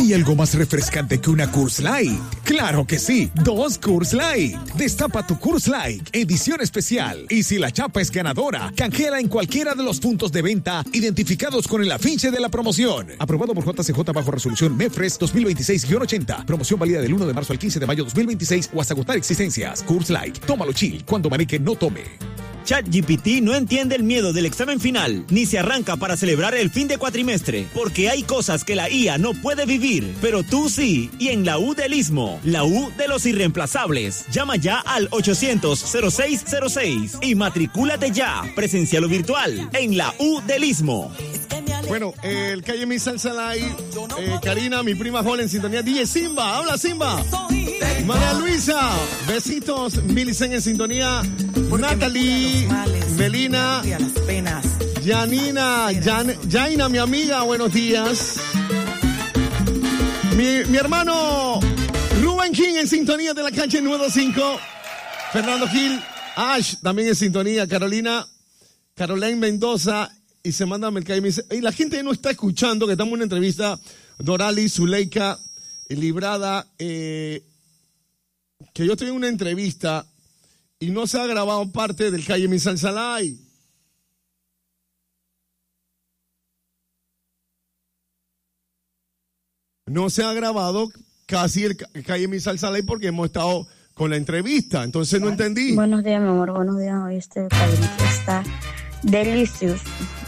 ¿Hay algo más refrescante que una Coors Light? ¡Claro que sí! 2 Coors Light. Destapa tu Coors Light, edición especial. Y si la chapa es ganadora, canjeala en cualquiera de los puntos de venta identificados con el afiche de la promoción. Aprobado por JCJ bajo resolución MEFRES 2026-80. Promoción válida del 1 de marzo al 15 de mayo 2026 o hasta agotar existencias. Coors Light. Tómalo chill. Cuando Marique no tome. ChatGPT no entiende el miedo del examen final, ni se arranca para celebrar el fin de cuatrimestre, porque hay cosas que la IA no puede vivir, pero tú sí, y en la U del Istmo, la U de los irreemplazables. Llama ya al 800-0606 y matricúlate ya, presencial o virtual, en la U del Istmo. Bueno, el Calle Mi Salsa Live, Karina, mi prima joven en sintonía, DJ Simba, habla Simba. María Luisa, besitos, Milicen en sintonía, Natalie, Melina, Janina, Jaina, mi amiga, buenos días. Mi hermano Rubén King en sintonía de la cancha número 5, Fernando Gil, Ash también en sintonía, Caroline Mendoza. Y se manda a Mercado y me dice, y la gente no está escuchando, que estamos en una entrevista, Dorali, Zuleika, Librada, que yo estoy en una entrevista y no se ha grabado parte del Calle Mi Salsa Live. No se ha grabado casi el Calle Mi Salsa Live porque hemos estado con la entrevista, entonces no entendí. Buenos días, mi amor, buenos días, hoy este caballito está delicioso.